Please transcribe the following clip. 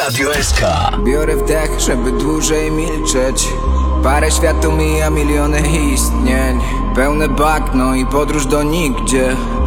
Radio SK. Biorę wdech, żeby dłużej milczeć. Parę świat to mija, miliony istnień. Pełne bagno i podróż do nigdzie.